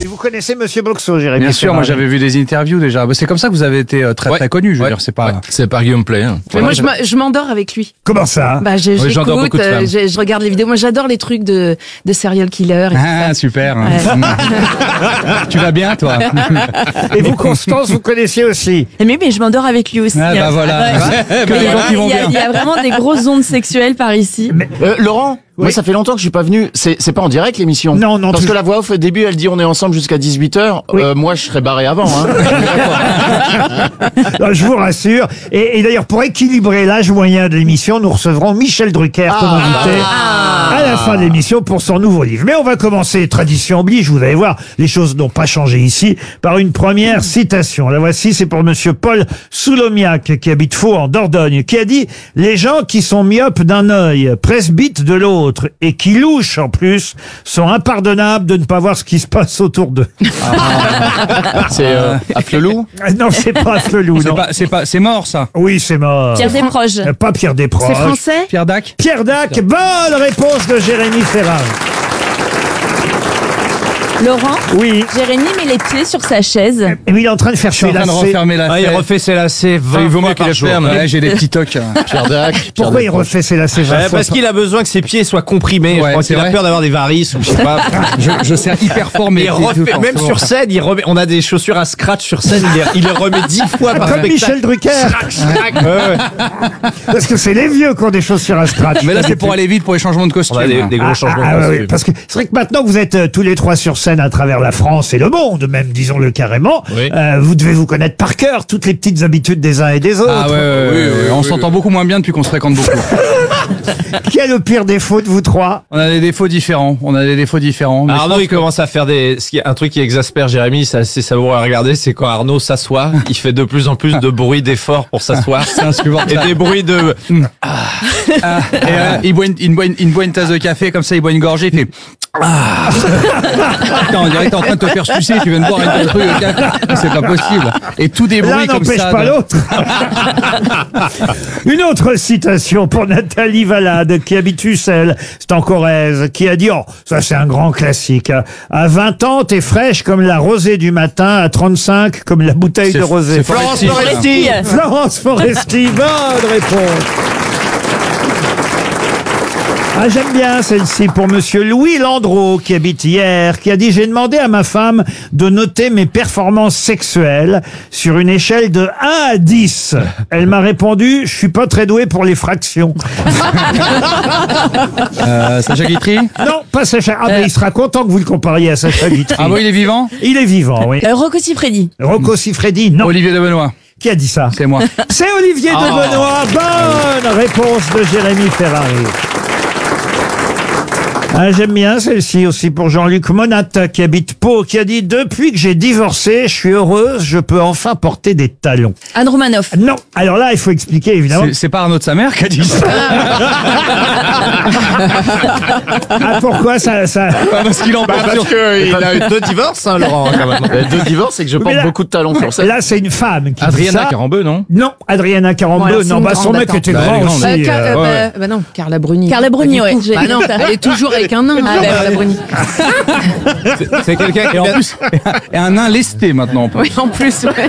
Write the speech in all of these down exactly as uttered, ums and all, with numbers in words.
vous connaissez Monsieur Boxo, Jérémy? Bien sûr, moi j'avais vu des interviews déjà. C'est comme ça que vous avez été très ouais. très connu. Je veux ouais. dire, c'est pas. Ouais. C'est par Guillaume Play. Hein. Mais moi, je, je m'endors avec lui. Comment ça? Bah, je, oui, j'écoute, euh, je, je regarde les vidéos. Moi, j'adore les trucs de, de serial killer. Et ah, super. Ouais. Tu vas bien, toi? Et vous, Constance, vous connaissiez aussi? Mais, mais je m'endors avec lui aussi. Ah, bah voilà. Il y a vraiment des grosses ondes sexuelles par ici. Mais, euh, Laurent? Oui. Moi, ça fait longtemps que je suis pas venu. C'est, c'est pas en direct, l'émission? Non, non. Parce que la voix off, au début, elle dit on est ensemble jusqu'à dix-huit heures. Oui. Euh, moi, je serais barré avant, hein. Non, je vous rassure. Et, et d'ailleurs, pour équilibrer l'âge moyen de l'émission, nous recevrons Michel Drucker comme invité ah. à la fin de l'émission pour son nouveau livre. Mais on va commencer, tradition oblige, vous allez voir, les choses n'ont pas changé ici, par une première citation. La voici, c'est pour monsieur Paul Soulomiac, qui habite Faux en Dordogne, qui a dit « Les gens qui sont myopes d'un œil, presbytes de l'autre, et qui louchent en plus, sont impardonnables de ne pas voir ce qui se passe autour d'eux. » Ah. C'est euh, Afflelou? Non, c'est pas Afflelou, c'est non. Pas, c'est pas, c'est mort, ça. Oui, c'est mort. Pierre Desproges. Pas Pierre Desproges. C'est français? Pierre Dac. Pierre Dac, Pierre... bonne réponse de Jérémy Ferrari. Laurent? Oui. Jérémy met les pieds sur sa chaise. Et il est en train de faire ses lacets. refermer la ah, il refait ses lacets vingt il vaut mieux qu'il les ferme. Ouais, j'ai des petits tocs. Pierre Dac. Pourquoi il refait ses lacets vingt ouais, fois? Parce qu'il a besoin que ses pieds soient comprimés. Ouais, je pense qu'il a peur d'avoir des varices ou je sais pas. je, je serre hyper fort, mais il refait, même sur scène, il remet, on a des chaussures à scratch sur scène, il les, il les remet dix fois par Comme spectacle. Michel Drucker. Schrac, schrac. Ouais, ouais. Parce que c'est les vieux qui ont des chaussures à scratch. Mais là, c'est pour aller vite pour les changements de costume. On a des, des gros ah, changements ah, de costume. oui, parce que c'est vrai que maintenant vous êtes euh, tous les trois sur scène à travers la France et le monde, même disons-le carrément. Oui. Euh, vous devez vous connaître par cœur toutes les petites habitudes des uns et des autres. Ah ouais, ouais, oui, ouais, oui, on oui, s'entend oui. beaucoup moins bien depuis qu'on se fréquente beaucoup. Qui a le pire défaut de vous trois? On a des défauts différents. On a des défauts différents. Mais Arnaud, il que... commence à faire des, ce qui, un truc qui exaspère Jérémy, c'est assez savoureux à regarder, c'est quand Arnaud s'assoit, il fait de plus en plus de bruits d'efforts pour s'asseoir. C'est insupportable. Et des bruits de, ah. Ah. Et euh, il boit une, il boit une, il boit une tasse de café, comme ça, il boit une gorgée, il fait, ah. Attends, on dirait que t'es en train de te faire sucer, tu viens de boire un truc de café. C'est pas possible. Et tout des bruits comme ça. L'un n'empêche pas de... l'autre. Une autre citation pour Nathalie Valade, qui habite Ussel, c'est en Corrèze, qui a dit, oh, ça c'est un grand classique. À vingt ans, t'es fraîche comme la rosée du matin, à trente-cinq, comme la bouteille de rosée. Florence Foresti. Florence Foresti, bonne réponse. Ah, j'aime bien celle-ci pour monsieur Louis Landreau, qui habite hier, qui a dit « J'ai demandé à ma femme de noter mes performances sexuelles sur une échelle de un à dix. Elle m'a répondu « Je suis pas très doué pour les fractions. » euh, Sacha Guitry? Non, pas Sacha. Ah, mais il sera content que vous le compariez à Sacha Guitry. Ah bon, il est vivant? Il est vivant, oui. Euh, Rocco Siffredi. Rocco Siffredi, non. Olivier de Benoît. Qui a dit ça? C'est moi. C'est Olivier oh. de Benoît. Bonne réponse de Jérémy Ferrari. Ah, j'aime bien celle-ci aussi pour Jean-Luc Monat, qui habite Pau, qui a dit « Depuis que j'ai divorcé, je suis heureuse, je peux enfin porter des talons. » Anne Romanoff. Non, alors là, il faut expliquer, évidemment. C'est, c'est pas Arnaud de sa mère qui a dit ça. Ah, pourquoi ça... ça... Ah, parce qu'il en Bah, parle parce qu'il a eu deux divorces, hein, Laurent, quand même. Euh, Deux divorces et que je porte là, beaucoup de talons sur scène. Là, c'est une femme qui Adriana dit ça. Carambeu, non? Non, Adriana Carambeu, Voilà, c'est non, une bah son grande, mec attends. était Bah, grand elle est aussi. grande. Euh, Car- euh, euh, ouais. bah, bah non, Carla Bruni. Carla Bruni, ouais. Bah non, elle est toujours avec un nain. Ah, bah, Carla Bruni. C'est, c'est quelqu'un qui Et en plus, et un nain lesté maintenant. En plus. Oui, en plus, ouais.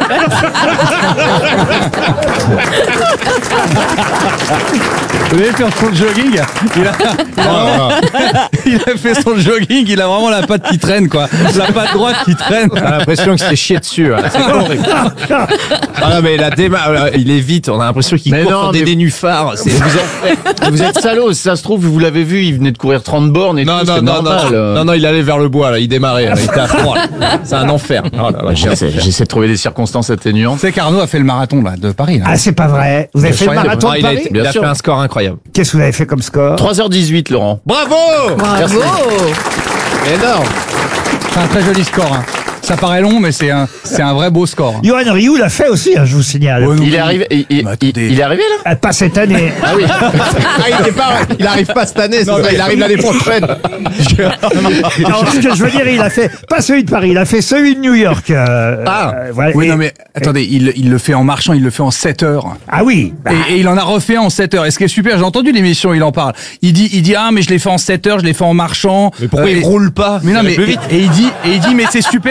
Vous avez fait son jogging, il a, il, a, il a fait son jogging, il a vraiment la patte qui traîne, quoi. La patte droite qui traîne. On a l'impression qu'il s'est chié dessus. Hein. C'est horrible. Ah non, mais la démarche, il est vite. On a l'impression qu'il Mais court non, sur des mais- nénuphars. C'est... Vous êtes, vous êtes salaud, si ça se trouve, vous l'avez vu, il venait de courir trente bornes et Non, tout, non, c'est non, normal. non, euh. non, non, il allait vers le bois, là. Il démarrait, là. Il était à fond, là. C'est un enfer. Oh là là, J'essaie, j'essaie de trouver des circonstances atténuantes. Tu sais qu'Arnaud a fait le marathon, là, de Paris, là. Ah, c'est pas vrai. Vous avez fait le Incroyable. marathon Ah, de il a, Paris? été, il a fait un score incroyable. Qu'est-ce que vous avez fait comme score? trois heures dix-huit, Laurent. Bravo! Merci. Énorme. C'est un très joli score, hein. Ça paraît long, mais c'est un, c'est un vrai beau score. Johan Rioux l'a fait aussi, hein, je vous signale. Ouais, Il est arrivé, il, il, Bah, il, attendez. il est arrivé, là? Ah, pas cette année. Ah oui. Ah, il, est pas, il arrive pas cette année, c'est ça, il arrive l'année prochaine. Non, ce que je veux dire, il a fait, pas celui de Paris, il a fait celui de New York. euh, Ah. euh, voilà. Oui, Et- non, mais attendez, il, il le fait en marchant, il le fait en sept heures. Ah oui. Bah, Et, et il en a refait en sept heures. Et ce qui est super, j'ai entendu l'émission, il en parle. Il dit, il dit, ah, mais je l'ai fait en sept heures, je l'ai fait en marchant. Mais pourquoi Euh, il et- roule pas? Mais non, Ça va mais, plus vite. et, et il dit, et il dit, mais c'est super.